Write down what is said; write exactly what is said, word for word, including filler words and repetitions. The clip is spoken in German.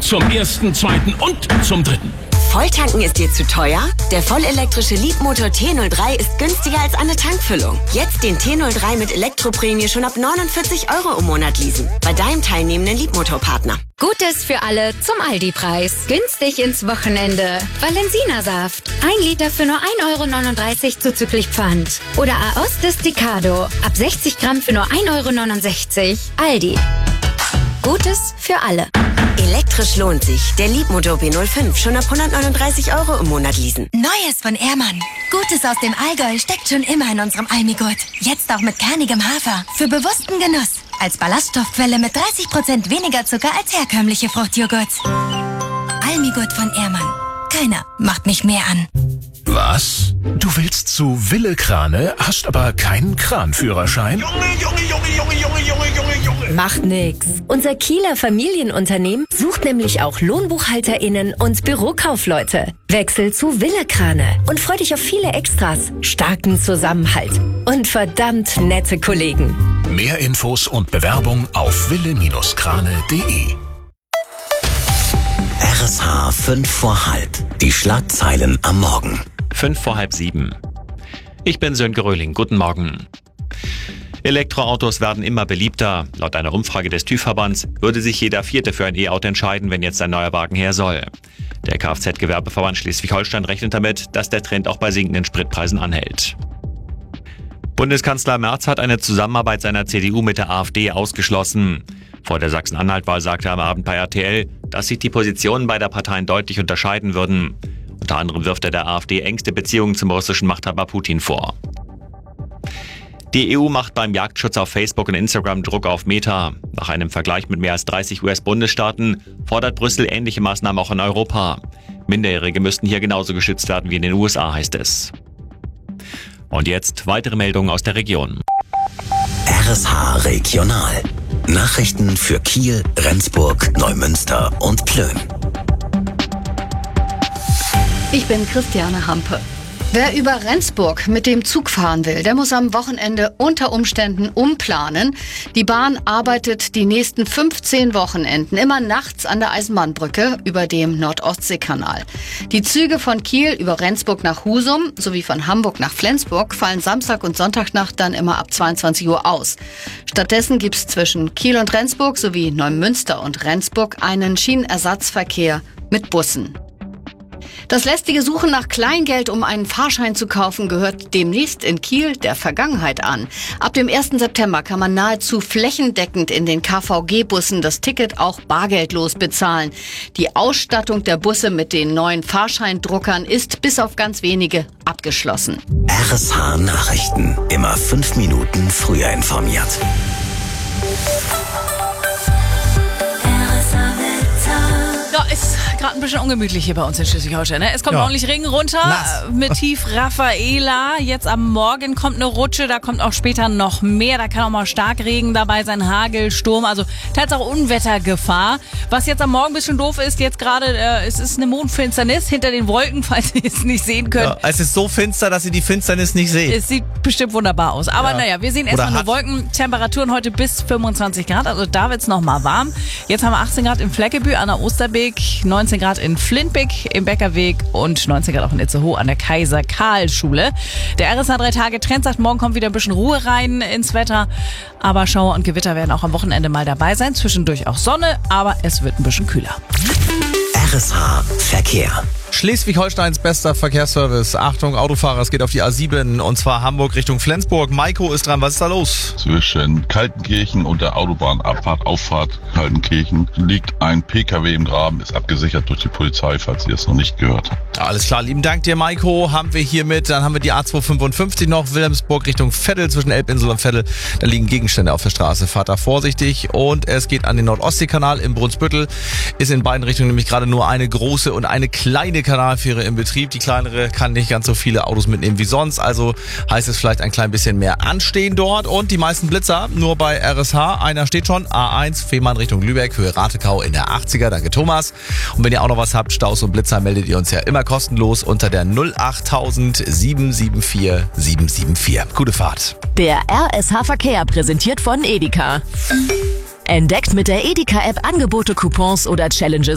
zum ersten, zweiten und zum dritten. Volltanken ist dir zu teuer? Der vollelektrische Leapmotor T null drei ist günstiger als eine Tankfüllung. Jetzt den T null drei mit Elektroprämie schon ab neunundvierzig Euro im Monat leasen. Bei deinem teilnehmenden Leapmotor-Partner. Gutes für alle zum Aldi-Preis. Günstig ins Wochenende. Valensina-Saft. Ein Liter für nur ein Euro neununddreißig zuzüglich Pfand. Oder Aoste Desticado. Ab sechzig Gramm für nur ein Euro neunundsechzig. Aldi. Gutes für alle. Elektrisch lohnt sich. Der Leapmotor B null fünf schon ab hundertneununddreißig Euro im Monat leasen. Neues von Ehrmann. Gutes aus dem Allgäu steckt schon immer in unserem Almigurt. Jetzt auch mit kernigem Hafer. Für bewussten Genuss. Als Ballaststoffquelle mit dreißig Prozent weniger Zucker als herkömmliche Fruchtjoghurts. Almigurt von Ehrmann. Keiner macht mich mehr an. Was? Du willst zu Wille Krane, hast aber keinen Kranführerschein? Junge, Junge, Junge, Junge, Junge, Junge, Junge, Junge. Macht nix. Unser Kieler Familienunternehmen sucht nämlich auch LohnbuchhalterInnen und Bürokaufleute. Wechsel zu Wille Krane und freu dich auf viele Extras, starken Zusammenhalt und verdammt nette Kollegen. Mehr Infos und Bewerbung auf wille Krane punkt de. R S H fünf vor halb. Die Schlagzeilen am Morgen. Fünf vor halb sieben. Ich bin Sönke Röhling. Guten Morgen. Elektroautos werden immer beliebter. Laut einer Umfrage des TÜV-Verbands würde sich jeder Vierte für ein E-Auto entscheiden, wenn jetzt ein neuer Wagen her soll. Der Kfz-Gewerbeverband Schleswig-Holstein rechnet damit, dass der Trend auch bei sinkenden Spritpreisen anhält. Bundeskanzler Merz hat eine Zusammenarbeit seiner C D U mit der AfD ausgeschlossen. Vor der Sachsen-Anhalt-Wahl sagte er am Abend bei R T L, dass sich die Positionen beider Parteien deutlich unterscheiden würden. Unter anderem wirft er der AfD engste Beziehungen zum russischen Machthaber Putin vor. Die E U macht beim Jagdschutz auf Facebook und Instagram Druck auf Meta. Nach einem Vergleich mit mehr als dreißig U S-Bundesstaaten fordert Brüssel ähnliche Maßnahmen auch in Europa. Minderjährige müssten hier genauso geschützt werden wie in den U S A, heißt es. Und jetzt weitere Meldungen aus der Region. R S H Regional. Nachrichten für Kiel, Rendsburg, Neumünster und Plön. Ich bin Christiane Hampe. Wer über Rendsburg mit dem Zug fahren will, der muss am Wochenende unter Umständen umplanen. Die Bahn arbeitet die nächsten fünfzehn Wochenenden immer nachts an der Eisenbahnbrücke über dem Nord-Ostsee-Kanal. Die Züge von Kiel über Rendsburg nach Husum sowie von Hamburg nach Flensburg fallen Samstag und Sonntagnacht dann immer ab zweiundzwanzig Uhr aus. Stattdessen gibt's zwischen Kiel und Rendsburg sowie Neumünster und Rendsburg einen Schienenersatzverkehr mit Bussen. Das lästige Suchen nach Kleingeld, um einen Fahrschein zu kaufen, gehört demnächst in Kiel der Vergangenheit an. Ab dem ersten September kann man nahezu flächendeckend in den K V G-Bussen das Ticket auch bargeldlos bezahlen. Die Ausstattung der Busse mit den neuen Fahrscheindruckern ist bis auf ganz wenige abgeschlossen. R S H Nachrichten. Immer fünf Minuten früher informiert. Ja, ist gerade ein bisschen ungemütlich hier bei uns in Schleswig-Holstein. Ne? Es kommt Ja. ordentlich Regen runter Nass. mit Tief Raffaela. Jetzt am Morgen kommt eine Rutsche, da kommt auch später noch mehr. Da kann auch mal Starkregen dabei sein, Hagel, Sturm, also teils auch Unwettergefahr. Was jetzt am Morgen ein bisschen doof ist, jetzt gerade, äh, es ist eine Mondfinsternis hinter den Wolken, falls ihr es nicht sehen könnt. Ja, es ist so finster, dass ihr die Finsternis nicht seht. Es sieht bestimmt wunderbar aus. Aber Ja. naja, wir sehen erstmal nur hat- Wolken. Temperaturen heute bis fünfundzwanzig Grad. Also da wird's noch mal warm. Jetzt haben wir achtzehn Grad in Fleckebü an der Osterbeek, neunzehn Grad in Flintbeck im Beckerweg und neunzehn Grad auch in Itzehoe an der Kaiser-Karl-Schule. Der R S H drei Tage Trend sagt, morgen kommt wieder ein bisschen Ruhe rein ins Wetter. Aber Schauer und Gewitter werden auch am Wochenende mal dabei sein. Zwischendurch auch Sonne, aber es wird ein bisschen kühler. R S H Verkehr. Schleswig-Holsteins bester Verkehrsservice. Achtung, Autofahrer, es geht auf die A sieben und zwar Hamburg Richtung Flensburg. Maiko ist dran, was ist da los? Zwischen Kaltenkirchen und der Autobahnabfahrt, Auffahrt Kaltenkirchen liegt ein P K W im Graben, ist abgesichert durch die Polizei, falls ihr es noch nicht gehört habt. Ja, alles klar, lieben Dank dir, Maiko. Haben wir hiermit, dann haben wir die A zweihundertfünfundfünfzig noch, Wilhelmsburg Richtung Veddel, zwischen Elbinsel und Veddel. Da liegen Gegenstände auf der Straße, fahrt da vorsichtig. Und es geht an den Nord-Ostsee-Kanal im Brunsbüttel. Ist in beiden Richtungen nämlich gerade nur eine große und eine kleine Kanalfähre im Betrieb. Die kleinere kann nicht ganz so viele Autos mitnehmen wie sonst, also heißt es vielleicht ein klein bisschen mehr anstehen dort. Und die meisten Blitzer nur bei R S H. Einer steht schon, A eins, Fehmarn Richtung Lübeck, Höhe Ratekau in der achtziger. Danke Thomas. Und wenn ihr auch noch was habt, Staus und Blitzer, meldet ihr uns ja immer kostenlos unter der null achttausend sieben sieben vier sieben sieben vier. Gute Fahrt. Der R S H Verkehr präsentiert von Edeka. Entdeckt mit der Edeka-App Angebote, Coupons oder Challenges